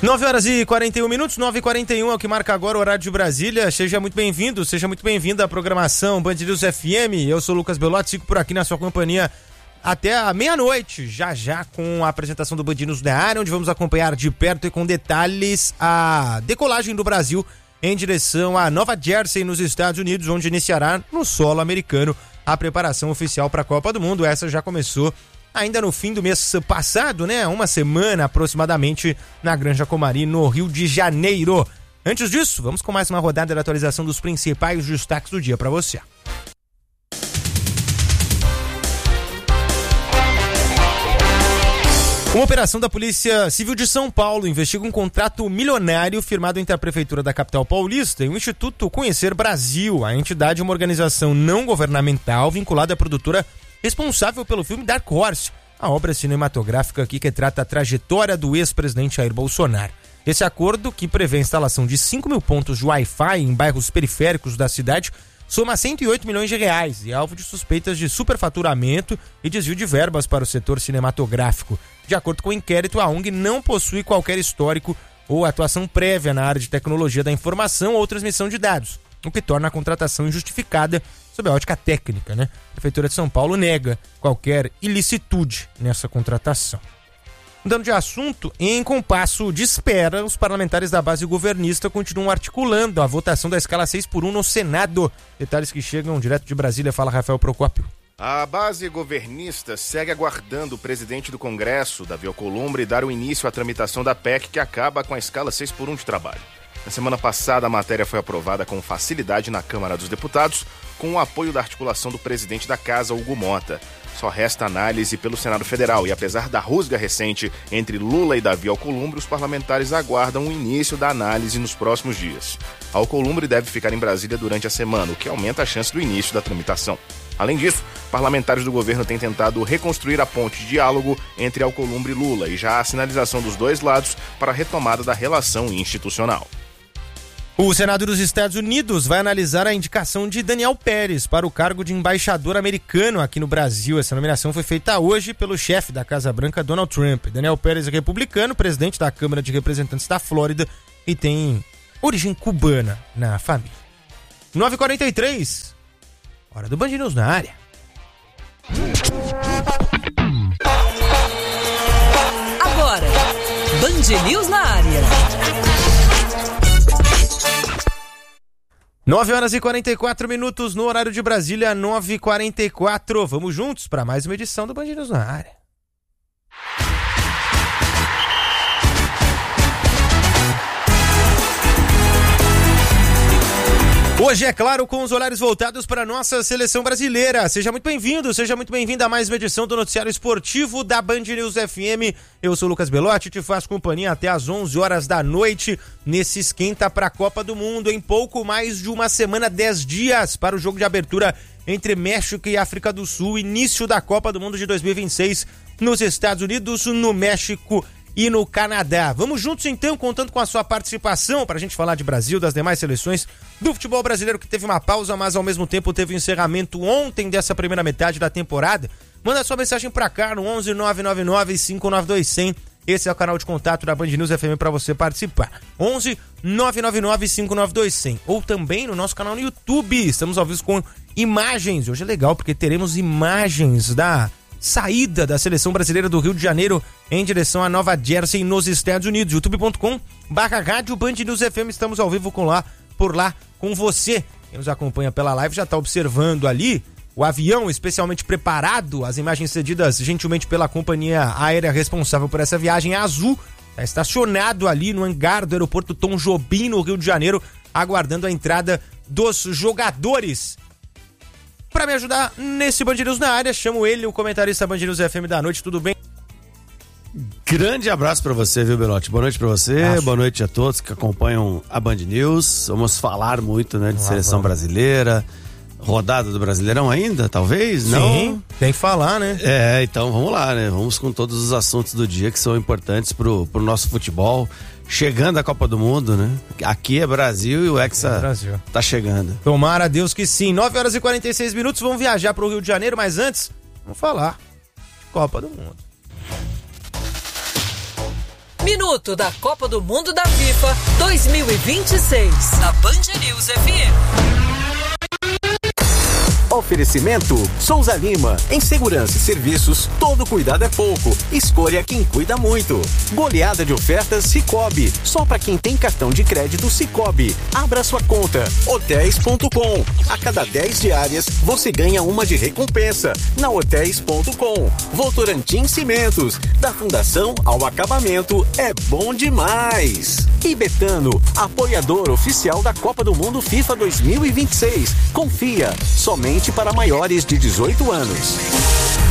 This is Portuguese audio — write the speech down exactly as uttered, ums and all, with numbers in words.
nove horas e quarenta e um minutos, nove e quarenta e um é o que marca agora o horário de Brasília. Seja muito bem-vindo, seja muito bem-vinda à programação Band News F M. Eu sou o Lucas Belotti, fico por aqui na sua companhia até a meia-noite, já já com a apresentação do Band News da área, onde vamos acompanhar de perto e com detalhes a decolagem do Brasil em direção a Nova Jersey, nos Estados Unidos, onde iniciará no solo americano a preparação oficial para a Copa do Mundo. Essa já começou ainda no fim do mês passado, né? Uma semana aproximadamente na Granja Comari, no Rio de Janeiro. Antes disso, vamos com mais uma rodada de atualização dos principais destaques do dia para você. Uma operação da Polícia Civil de São Paulo investiga um contrato milionário firmado entre a Prefeitura da capital paulista e o Instituto Conhecer Brasil. A entidade é uma organização não governamental vinculada à produtora responsável pelo filme Dark Horse, a obra cinematográfica aqui que trata a trajetória do ex-presidente Jair Bolsonaro. Esse acordo, que prevê a instalação de cinco mil pontos de Wi-Fi em bairros periféricos da cidade, soma cento e oito milhões de reais e é alvo de suspeitas de superfaturamento e desvio de verbas para o setor cinematográfico. De acordo com o inquérito, a O N G não possui qualquer histórico ou atuação prévia na área de tecnologia da informação ou transmissão de dados, o que torna a contratação injustificada sob a ótica técnica, né? A Prefeitura de São Paulo nega qualquer ilicitude nessa contratação. Mudando de assunto, em compasso de espera, os parlamentares da base governista continuam articulando a votação da escala seis por um no Senado. Detalhes que chegam direto de Brasília. Fala, Rafael Procópio. A base governista segue aguardando o presidente do Congresso, Davi Alcolumbre, dar o início à tramitação da P E C que acaba com a escala seis por um de trabalho. Na semana passada, a matéria foi aprovada com facilidade na Câmara dos Deputados, com o apoio da articulação do presidente da Casa, Hugo Mota. Só resta análise pelo Senado Federal e, apesar da rusga recente entre Lula e Davi Alcolumbre, os parlamentares aguardam o início da análise nos próximos dias. Alcolumbre deve ficar em Brasília durante a semana, o que aumenta a chance do início da tramitação. Além disso, parlamentares do governo têm tentado reconstruir a ponte de diálogo entre Alcolumbre e Lula e já há sinalização dos dois lados para a retomada da relação institucional. O Senado dos Estados Unidos vai analisar a indicação de Daniel Pérez para o cargo de embaixador americano aqui no Brasil. Essa nomeação foi feita hoje pelo chefe da Casa Branca, Donald Trump. Daniel Pérez é republicano, presidente da Câmara de Representantes da Flórida e tem origem cubana na família. nove e quarenta e três, hora do Band News na área. Agora, Band News na área. nove horas e quarenta e quatro minutos no horário de Brasília, nove e quarenta e quatro. Vamos juntos para mais uma edição do Band News na área. Hoje, é claro, com os olhares voltados para a nossa seleção brasileira. Seja muito bem-vindo, seja muito bem-vinda a mais uma edição do Noticiário Esportivo da Band News F M. Eu sou o Lucas Belotti, te faço companhia até às onze horas da noite nesse esquenta para a Copa do Mundo. Em pouco mais de uma semana, dez dias para o jogo de abertura entre México e África do Sul. Início da Copa do Mundo de dois mil e vinte e seis nos Estados Unidos, no México e no Canadá. Vamos juntos então, contando com a sua participação para a gente falar de Brasil, das demais seleções do futebol brasileiro, que teve uma pausa, mas ao mesmo tempo teve um encerramento ontem dessa primeira metade da temporada. Manda sua mensagem para cá no onze nove nove nove cinco nove dois zero zero. Esse é o canal de contato da Band News F M para você participar. onze nove nove nove cinco nove dois zero zero. Ou também no nosso canal no YouTube. Estamos ao vivo com imagens. Hoje é legal porque teremos imagens da saída da seleção brasileira do Rio de Janeiro em direção a Nova Jersey, nos Estados Unidos. youtube ponto com barra rádio Band News F M. Estamos ao vivo com lá, por lá com você. Quem nos acompanha pela live já está observando ali o avião especialmente preparado, as imagens cedidas gentilmente pela companhia aérea responsável por essa viagem, a Azul. Está estacionado ali no hangar do aeroporto Tom Jobim, no Rio de Janeiro, aguardando a entrada dos jogadores. Para me ajudar nesse Band News na área, chamo ele, o comentarista Band News F M da noite. Tudo bem? Grande abraço para você, viu, Belotti? Boa noite para você, Acho. Boa noite a todos que acompanham a Band News. Vamos falar muito, né, de Vamos seleção lá, brasileira, rodada do Brasileirão ainda, talvez? Não? Sim, tem que falar, né? É, então vamos lá, né? Vamos com todos os assuntos do dia que são importantes pro, pro nosso futebol. Chegando a Copa do Mundo, né? Aqui é Brasil e o Hexa é Brasil. Tá chegando. Tomara a Deus que sim. nove horas e quarenta e seis minutos, vamos viajar pro Rio de Janeiro, mas antes, vamos falar de Copa do Mundo. Minuto da Copa do Mundo da FIFA dois mil e vinte e seis. Na Band News F M. Oferecimento Souza Lima. Em segurança e serviços, todo cuidado é pouco. Escolha quem cuida muito. Goleada de ofertas Sicoob. Só para quem tem cartão de crédito Sicoob. Abra sua conta. hotéis ponto com. A cada dez diárias, você ganha uma de recompensa. Na hotéis ponto com. Votorantim Cimentos. Da fundação ao acabamento, é bom demais. E Betano, apoiador oficial da Copa do Mundo FIFA dois mil e vinte e seis. Confia, somente para maiores de dezoito anos.